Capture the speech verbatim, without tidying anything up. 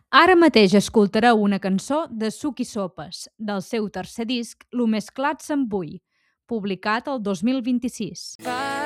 Ara mateix escoltareu una cançó de Suc i Sopes, del seu tercer disc Lo més clat se'n vull, publicat el dos mil vint-i-sis.